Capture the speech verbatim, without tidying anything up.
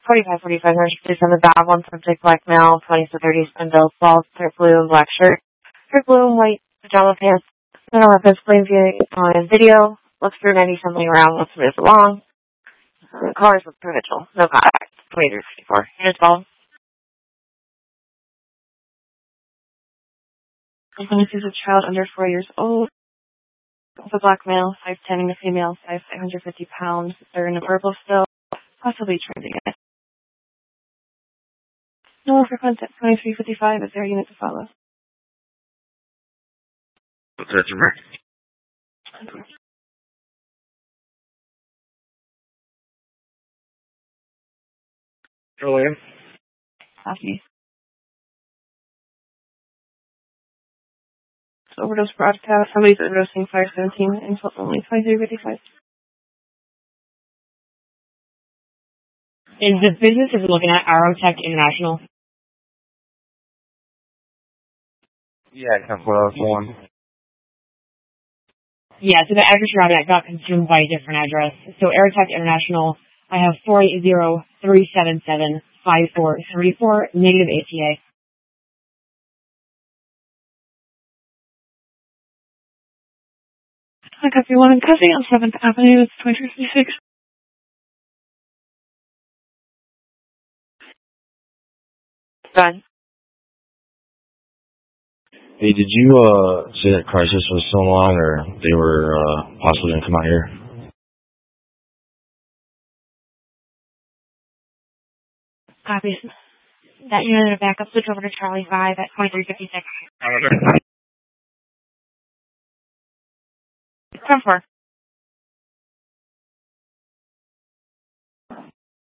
twenty-five forty-five, please on the dog, one subject, black male, twenty to thirty, spin bill, false, dark blue, and black shirt, dark blue and white pajama pants, middle weapons, plain view on video, looks through ninety something around, let's move along. Uh, cars with provincial, no contact, twenty-three fifty-four. Here's ball. This is a child under four years old. It's a black male, five ten, and a female, five hundred fifty pounds. They're in a purple still, possibly transit. No for contact, twenty-three fifty-five. Is there a unit to follow? What's that, Jimmer? Julian? Copy. So overdose broadcast. Somebody's overdosing five seventeen. Insult only, twenty-three fifty-five. Is the business is looking at Aerotech International? Yeah, that's what I was going. Yeah, so the address you're at got consumed by a different address. So Aerotech International, I have four eight zero, three seven seven, five four three four, negative A T A. I got you one in Cussing on seventh Avenue. It's twenty-three fifty-six. Done. Hey, did you uh, say that crisis was so long, or they were uh, possibly going to come out here? Copy. That unit of backup switch over to Charlie five at twenty-three fifty-six. Come for.